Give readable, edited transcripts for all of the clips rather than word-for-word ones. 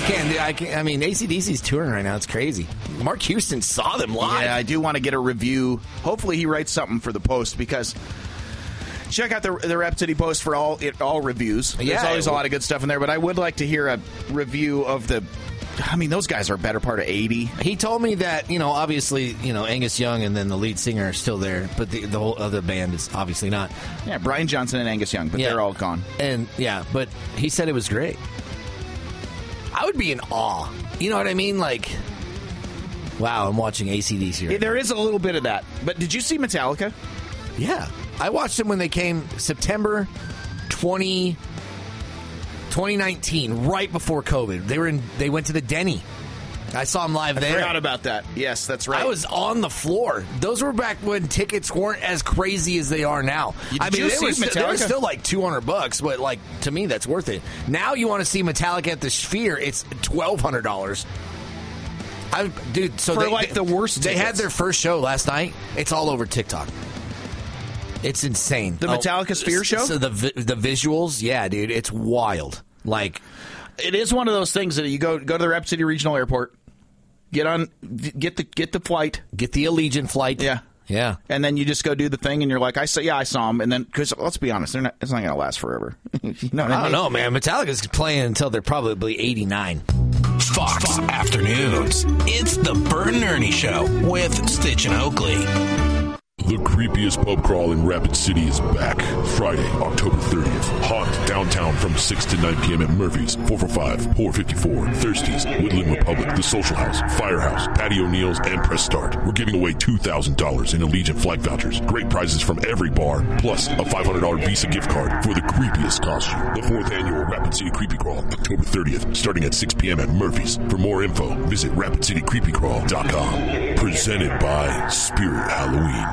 I mean, AC/DC's touring right now. It's crazy. Mark Houston saw them live. Yeah, I do want to get a review. Hopefully he writes something for the Post, because check out the Rapid City Post for all reviews. There's always a lot of good stuff in there, but I would like to hear a review of the... I mean, those guys are a better part of 80. He told me that, obviously, Angus Young and then the lead singer are still there, but the whole other band is obviously not. Yeah, Brian Johnson and Angus Young, but they're all gone. And, but he said it was great. I would be in awe. You know what I mean? Like, wow, I'm watching AC/DC right now. There is a little bit of that. But did you see Metallica? Yeah. I watched them when they came September 2019, right before COVID. They went to the Denny. I saw them live there. I forgot about that. Yes, that's right. I was on the floor. Those were back when tickets weren't as crazy as they are now. They were still like $200, but like to me that's worth it. Now you want to see Metallica at the Sphere, it's $1,200. The worst They tickets. had their first show last night. It's all over TikTok. It's insane. The Metallica Sphere show? So the visuals, yeah, dude, it's wild. Like, it is one of those things that you go to the Rapid City Regional Airport, get the flight, get the Allegiant flight, yeah, and then you just go do the thing, and you're like, I saw them, and then because let's be honest, it's not going to last forever. You know what I mean? don't know, man. Metallica's playing until they're probably 89. Fox Afternoons. It's the Bert and Ernie Show with Stitch and Oakley. The creepiest pub crawl in Rapid City is back. Friday, October 30th. Haunt downtown from 6 to 9 p.m. at Murphy's, 445, 454, Thirsties, Woodland Republic, The Social House, Firehouse, Patty O'Neill's, and Press Start. We're giving away $2,000 in Allegiant flight vouchers. Great prizes from every bar, plus a $500 Visa gift card for the creepiest costume. The 4th annual Rapid City Creepy Crawl, October 30th, starting at 6 p.m. at Murphy's. For more info, visit RapidCityCreepyCrawl.com. Presented by Spirit Halloween.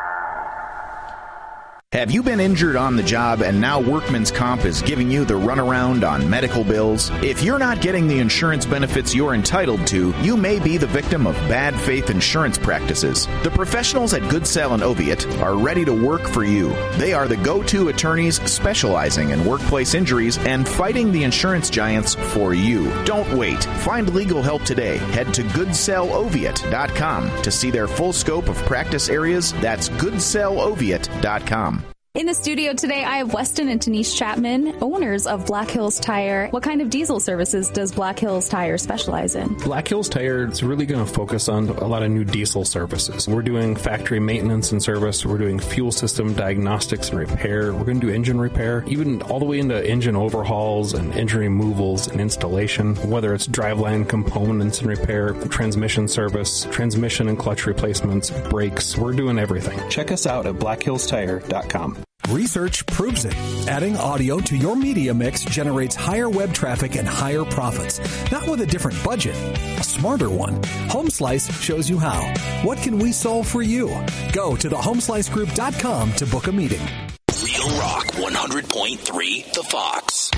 Have you been injured on the job and now Workman's Comp is giving you the runaround on medical bills? If you're not getting the insurance benefits you're entitled to, you may be the victim of bad faith insurance practices. The professionals at Good Sale and Oviatt are ready to work for you. They are the go-to attorneys specializing in workplace injuries and fighting the insurance giants for you. Don't wait. Find legal help today. Head to GoodSaleOviatt.com to see their full scope of practice areas. That's GoodSaleOviatt.com. In the studio today, I have Weston and Denise Chapman, owners of Black Hills Tire. What kind of diesel services does Black Hills Tire specialize in? Black Hills Tire is really going to focus on a lot of new diesel services. We're doing factory maintenance and service. We're doing fuel system diagnostics and repair. We're going to do engine repair, even all the way into engine overhauls and engine removals and installation, whether it's driveline components and repair, transmission service, transmission and clutch replacements, brakes. We're doing everything. Check us out at blackhillstire.com. Research proves it. Adding audio to your media mix generates higher web traffic and higher profits. Not with a different budget, a smarter one. HomeSlice shows you how. What can we solve for you? Go to thehomeslicegroup.com to book a meeting. Real Rock 100.3 The Fox.